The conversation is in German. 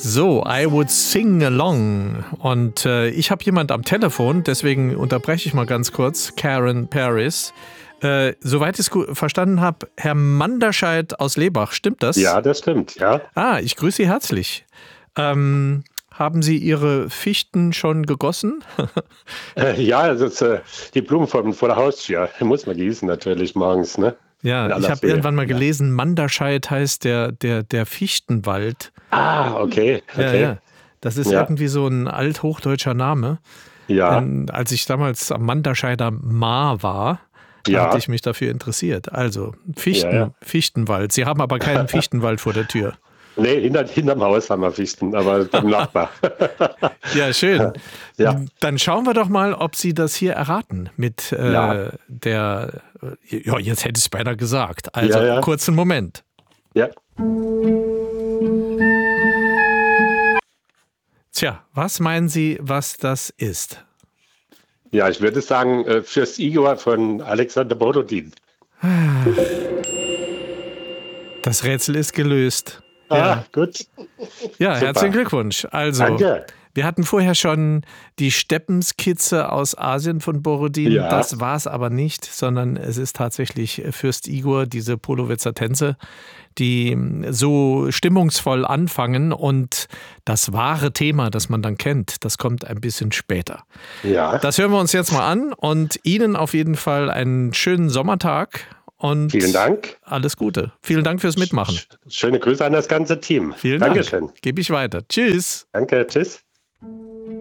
So, I would sing along. Und ich habe jemand am Telefon, deswegen unterbreche ich mal ganz kurz. Karen Paris. Soweit ich es verstanden habe, Herr Manderscheid aus Lebach, stimmt das? Ja, das stimmt, ja. Ich grüße Sie herzlich. Haben Sie Ihre Fichten schon gegossen? Ja, das ist die Blumen vor der Haustür. Muss man gießen natürlich morgens, ne? Ja, ich habe irgendwann mal gelesen, Manderscheid heißt der Fichtenwald. Ah, okay. Ja. Das ist irgendwie so ein althochdeutscher Name. Ja. Als ich damals am Manderscheider Maar war, hatte ich mich dafür interessiert. Also Fichtenwald. Sie haben aber keinen Fichtenwald vor der Tür. Nee, hinterm Haus haben wir Fichten, aber beim Nachbar. Ja, schön. Ja. Dann schauen wir doch mal, ob Sie das hier erraten mit der, jetzt hätte ich es beinahe gesagt. Also kurzen Moment. Ja. Tja, was meinen Sie, was das ist? Ja, ich würde sagen, Fürst Igor von Alexander Borodin. Das Rätsel ist gelöst. Gut. Ja, Super. Herzlichen Glückwunsch. Also, Danke. Wir hatten vorher schon die Steppenskizze aus Asien von Borodin. Ja. Das war es aber nicht, sondern es ist tatsächlich Fürst Igor, diese Polowitzer Tänze, die so stimmungsvoll anfangen. Und das wahre Thema, das man dann kennt, das kommt ein bisschen später. Ja. Das hören wir uns jetzt mal an und Ihnen auf jeden Fall einen schönen Sommertag. Und vielen Dank. Alles Gute. Vielen Dank fürs Mitmachen. Schöne Grüße an das ganze Team. Vielen Dankeschön. Dank. Gebe ich weiter. Tschüss. Danke, tschüss.